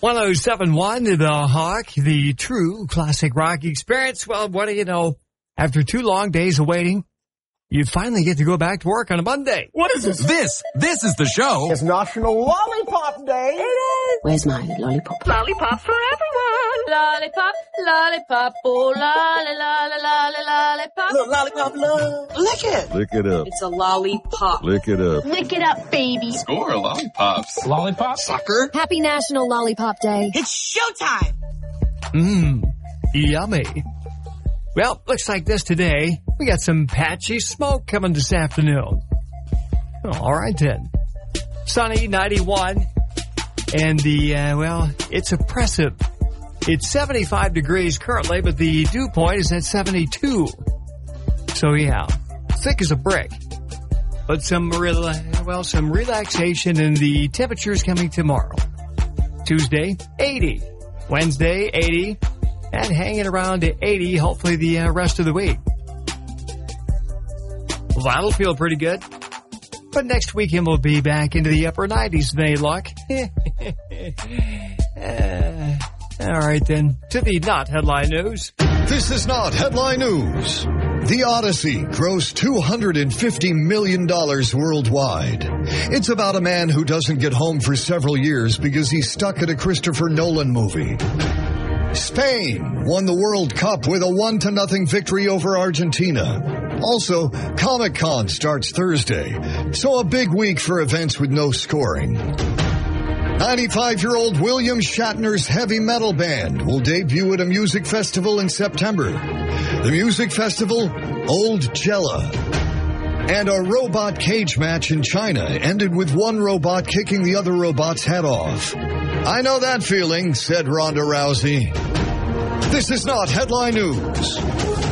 107.1 The Hawk, the true classic rock experience. Well, what do you know? After 2 long days of waiting, you finally get to go back to work on a Monday. What is this? This is the show. It's National Lollipop Day. It is. Where's my lollipop? Lollipop for everyone. Lollipop, lollipop, oh, lolly, lolly, lolly, lollipop. Look, lollipop, look. Lick it. Lick it up. It's a lollipop. Lick it up. Lick it up, baby. Score lollipops. Lollipop? Sucker. Happy National Lollipop Day. It's showtime. Yummy. Well, looks like this today. We got some patchy smoke coming this afternoon. All right, then. Sunny, 91. And it's oppressive. It's 75 degrees currently, but the dew point is at 72. So, yeah, thick as a brick. But some relaxation, and the temperature's coming tomorrow. Tuesday, 80. Wednesday, 80. And hanging around to 80, hopefully the rest of the week. Well, that'll feel pretty good. But next weekend we'll be back into the upper 90s, may luck. All right, then. To the not headline news. This is not headline news. The Odyssey grossed $250 million worldwide. It's about a man who doesn't get home for several years because he's stuck at a Christopher Nolan movie. Spain won the World Cup with a 1-0 victory over Argentina. Also, Comic-Con starts Thursday, so a big week for events with no scoring. 95-year-old William Shatner's heavy metal band will debut at a music festival in September. The music festival, Old Jella. And a robot cage match in China ended with one robot kicking the other robot's head off. I know that feeling, said Ronda Rousey. This is not headline news.